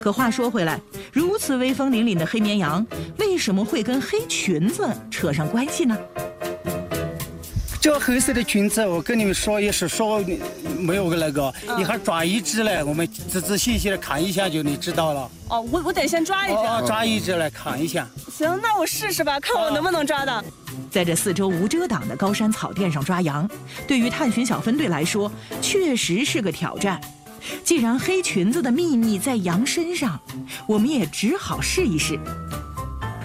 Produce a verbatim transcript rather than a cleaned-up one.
可话说回来，如此威风凛凛的黑绵羊，为什么会跟黑裙子扯上关系呢？ 这黑色的裙子，我跟你们说也是说没有个那个，一会儿抓一只来，我们仔仔细细的看一下就你知道了。 哦，我我得先抓一只。 哦，抓一只来看一下。 行，那我试试吧，看我能不能抓到。 在这四周无遮挡的高山草甸上抓羊，对于探寻小分队来说，确实是个挑战。既然黑裙子的秘密在羊身上，我们也只好试一试。